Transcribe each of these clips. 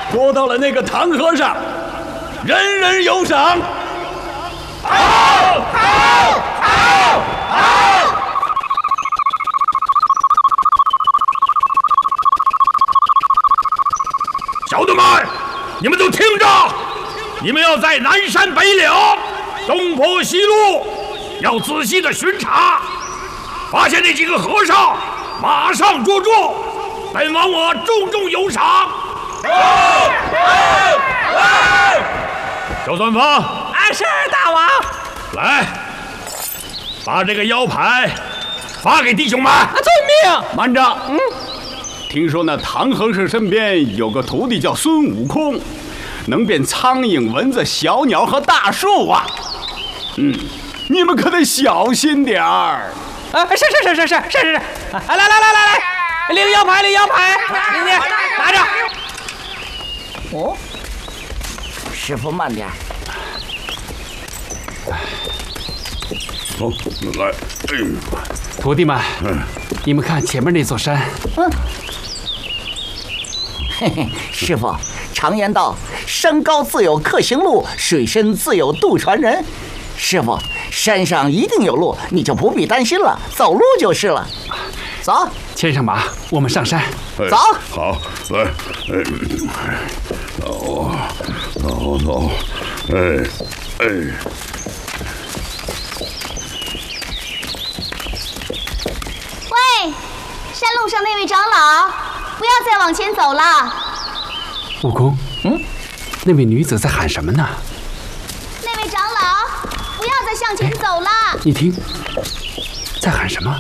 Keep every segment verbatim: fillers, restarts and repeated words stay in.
捉到了那个唐和尚，人人有赏。好，好，好，好！小的们，你们都听着，你们要在南山北岭、东坡西路，要仔细的巡查，发现那几个和尚，马上捉住，本王我重重有赏。小算方， 啊，是大王。 来，把这个腰牌发给弟兄们。 啊，遵命。 慢着，嗯，听说那唐和尚身边有个徒弟叫孙悟空，能变苍蝇、蚊子、小鸟和大树啊。嗯，你们可得小心点儿。 啊，是是是是是是是是。啊，来来来来来，领腰牌，领腰牌，你你拿着。 哦，师傅慢点。 走，来，哎， 徒弟们，嗯，你们看前面那座山。 嗯，嘿嘿，师傅，常言道，山高自有客行路，水深自有渡船人。师傅，山上一定有路，你就不必担心了，走路就是了。走， 牵上马，我们上山。 走。 好，来，哎，走，走走，哎，哎。 喂，山路上那位长老，不要再往前走了。 悟空， 嗯， 那位女子在喊什么呢？ 那位长老，不要再向前走了。 你听，在喊什么？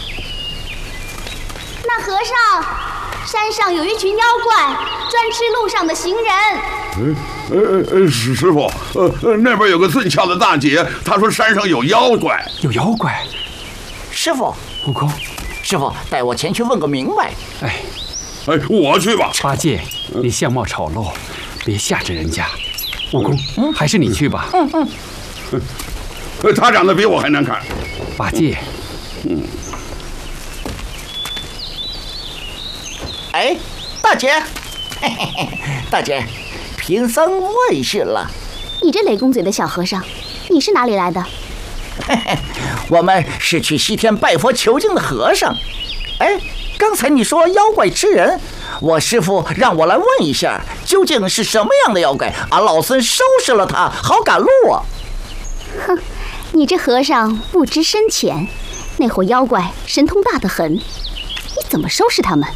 那和尚，山上有一群妖怪，专吃路上的行人。 嗯，呃呃，师师傅，呃，那边有个俊俏的大姐，她说山上有妖怪。 有妖怪？ 师傅， 悟空， 师傅，带我前去问个明白。 哎， 哎，我去吧。 八戒，你相貌丑陋，别吓着人家。悟空，嗯、还是你去吧。 嗯嗯。 呃，他长得比我还难看。 八戒， 嗯。 哎，大姐，嘿嘿嘿，大姐，贫僧问讯了。 你这雷公嘴的小和尚，你是哪里来的？ 嘿嘿，我们是去西天拜佛求经的和尚。哎，刚才你说妖怪吃人，我师父让我来问一下，究竟是什么样的妖怪？俺老孙收拾了他，好赶路啊！ 哼，你这和尚不知深浅，那伙妖怪神通大得很，你怎么收拾他们？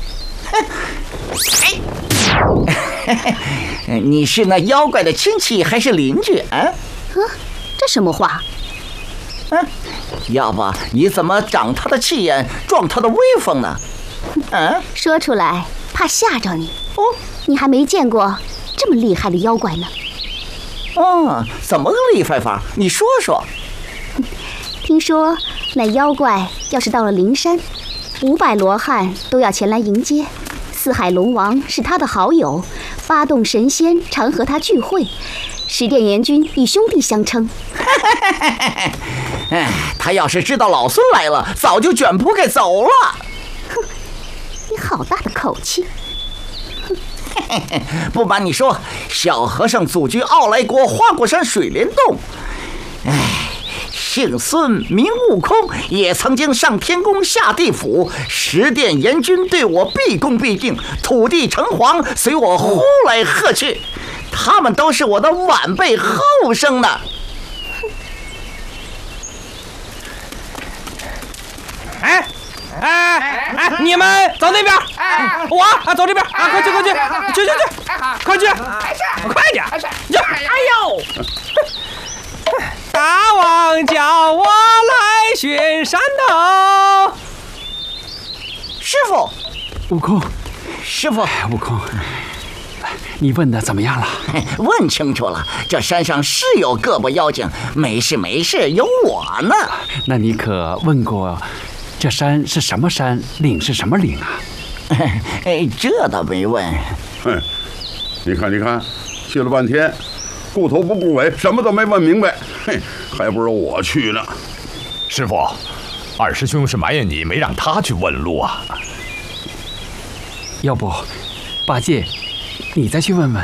哎，你是那妖怪的亲戚还是邻居啊？ 啊，这什么话？ 嗯，要不你怎么长他的气焰，壮他的威风呢？嗯， 说出来怕吓着你。哦，你还没见过这么厉害的妖怪呢。 哦，怎么个厉害法？你说说。 听说那妖怪要是到了灵山，五百罗汉都要前来迎接。四海龙王是他的好友，八洞神仙常和他聚会，十殿阎君以兄弟相称。 哎，他要是知道老孙来了，早就卷铺盖走了。 哼，你好大的口气！ 不瞒你说，小和尚祖居傲来国花果山水帘洞。哎，姓孙名悟空，也曾经上天宫下地府，十殿阎君对我毕恭毕敬，土地城隍随我呼来喝去，他们都是我的晚辈后生呢。 哎哎哎，你们走那边，我啊走这边啊，快去快去，去去去，快去，快点！哎呦！大王叫我来巡山头。 师傅， 悟空， 师傅， 悟空，你问的怎么样了？ 问清楚了，这山上是有个把妖精，没事没事，有我呢。 那你可问过？这山是什么山，岭是什么岭啊？ 哎，这倒没问。 哼，你看，你看，去了半天，顾头不顾尾，什么都没问明白。嘿，还不如我去呢。 师傅，二师兄是埋怨你没让他去问路啊。 要不，八戒，你再去问问。